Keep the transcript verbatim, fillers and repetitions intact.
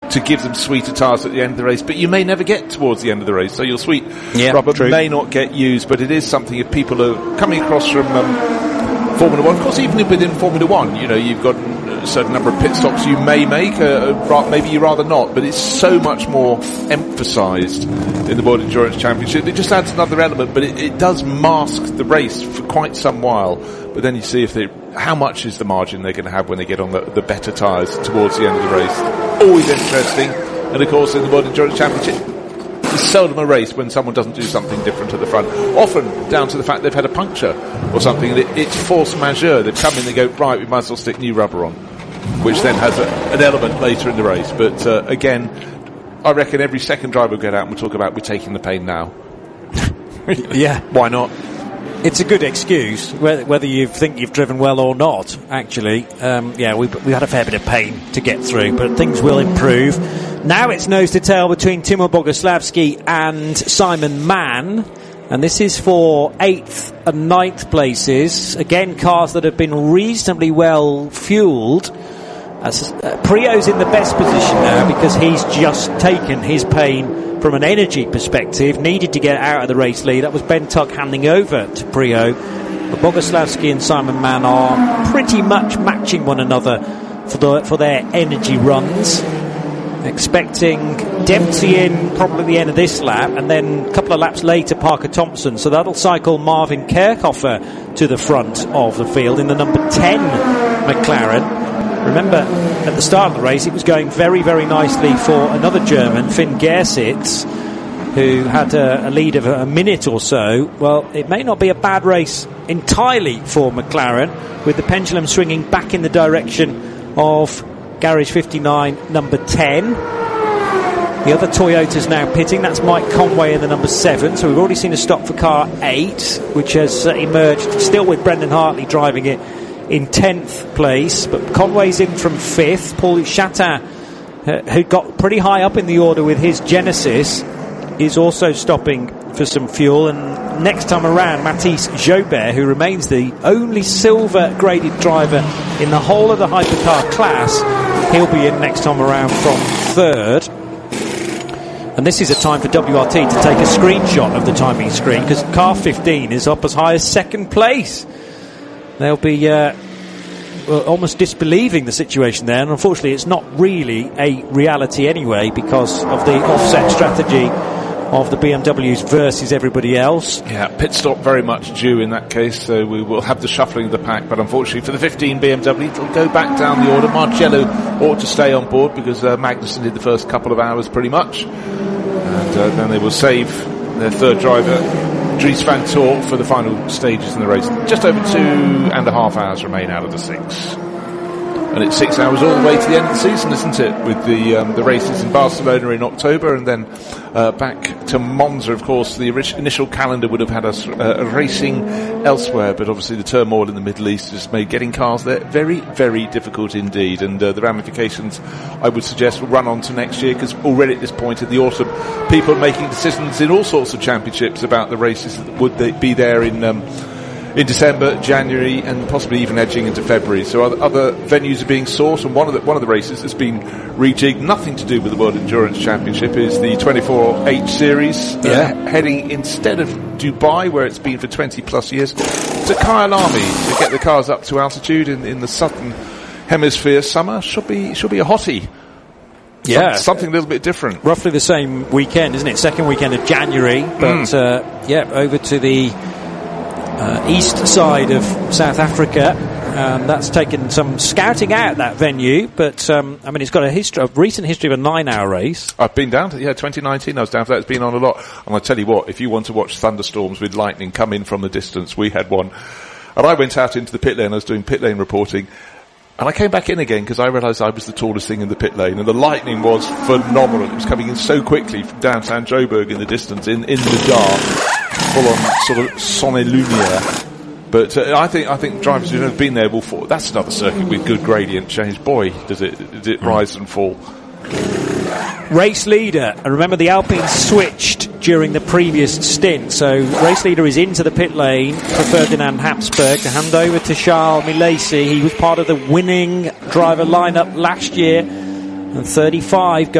to give them sweeter tyres at the end of the race, but you may never get towards the end of the race, so your sweet yeah, rubber true. may not get used, but it is something if people are coming across from um, Formula One, of course even within Formula One, you know, you've got a certain number of pit stops you may make, uh, maybe you rather not, but it's so much more emphasised in the World Endurance Championship. It just adds another element, but it, it does mask the race for quite some while. But then you see if they, how much is the margin they're going to have when they get on the, the better tyres towards the end of the race. Always interesting. And of course in the World Endurance Championship, it's seldom a race when someone doesn't do something different at the front. Often down to the fact they've had a puncture or something. It, it's force majeure. They've come in, they go, right, we might as well stick new rubber on, which then has a, an element later in the race. But uh, again, I reckon every second driver will get out and we'll talk about we're taking the pain now. Yeah. Why not? It's a good excuse, whether you think you've driven well or not, actually. Um, yeah, we, we had a fair bit of pain to get through, but things will improve. Now it's nose to tail between Timo Boguslavski and Simon Mann, and this is for eighth and ninth places. Again, cars that have been reasonably well fuelled. As, uh, Prio's in the best position now because he's just taken his pain from an energy perspective, needed to get out of the race lead. That was Ben Tuck handing over to Prio. But Boguslavski and Simon Mann are pretty much matching one another for the for their energy runs. Expecting Dempsey in probably the end of this lap, and then a couple of laps later Parker Thompson. So that'll cycle Marvin Kerkhofer to the front of the field in the number ten McLaren. Remember, at the start of the race, it was going very, very nicely for another German, Finn Gersitz, who had a, a lead of a, a minute or so. Well, it may not be a bad race entirely for McLaren, with the pendulum swinging back in the direction of Garage fifty-nine, number ten. The other Toyota's now pitting. That's Mike Conway in the number seven. So we've already seen a stop for car eight, which has uh, emerged, still with Brendan Hartley driving it in tenth place, but Conway's in from fifth. Paul Chatin, uh, who got pretty high up in the order with his Genesis, is also stopping for some fuel. And next time around, Mathis Jobert, who remains the only silver graded driver in the whole of the hypercar class, he'll be in next time around from third. And this is a time for W R T to take a screenshot of the timing screen, because car fifteen is up as high as second place. They'll be uh, almost disbelieving the situation there, and unfortunately it's not really a reality anyway because of the offset strategy of the B M Ws versus everybody else. Yeah, pit stop very much due in that case, so we will have the shuffling of the pack, but unfortunately for the fifteen B M W, it'll go back down the order. Marcello ought to stay on board because uh, Magnussen did the first couple of hours pretty much, and uh, then they will save their third driver, Dries van Toor, for the final stages in the race. Just over two and a half hours remain out of the six. And it's six hours all the way to the end of the season, isn't it? With the um, the races in Barcelona in October, and then uh, back to Monza. Of course, the initial calendar would have had us uh, racing elsewhere, but obviously the turmoil in the Middle East has made getting cars there very, very difficult indeed. And uh, the ramifications, I would suggest, will run on to next year, because already at this point in the autumn, people are making decisions in all sorts of championships about the races that would they be there in Um, in December, January, and possibly even edging into February. So other, other venues are being sought, and one of the one of the races that's been rejigged, nothing to do with the World Endurance Championship, is the twenty-four H Series, yeah. uh, heading instead of Dubai, where it's been for twenty plus years, to Kyalami to get the cars up to altitude in, in the southern hemisphere. Summer should be should be a hottie. Yeah, Some, something a little bit different. Roughly the same weekend, isn't it? Second weekend of January, but mm. uh, yeah, over to the Uh, east side of South Africa, and that's taken some scouting out, that venue, but um, I mean, it's got a history, a recent history of a nine-hour race. I've been down to, yeah, twenty nineteen I was down for that. It's been on a lot, and I tell you what, if you want to watch thunderstorms with lightning come in from the distance, we had one, and I went out into the pit lane. I was doing pit lane reporting, and I came back in again because I realised I was the tallest thing in the pit lane, and the lightning was phenomenal. It was coming in so quickly from downtown Joburg in the distance, in, in the dark, full on sort of sonne lumiere. But uh, I think I think drivers who've been there will fall. That's another circuit with good gradient change. Boy, does it does it rise and fall. Race leader, and remember the Alpines switched during the previous stint, so race leader is into the pit lane for Ferdinand Habsburg to hand over to Charles Milesi. He was part of the winning driver lineup last year, and thirty-five